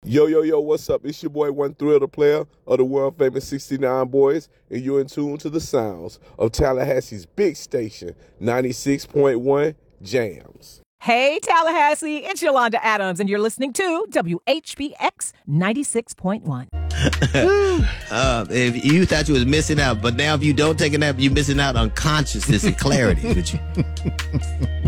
Yo, yo, yo, what's up? It's your boy, One Thrill, the player of the world famous 69 Boys, and you're in tune to the sounds of Tallahassee's big station, 96.1 Jams. Hey, Tallahassee, it's Yolanda Adams, and you're listening to WHBX 96.1. If you thought you was missing out, but now if you don't take a nap, you're missing out on consciousness and clarity.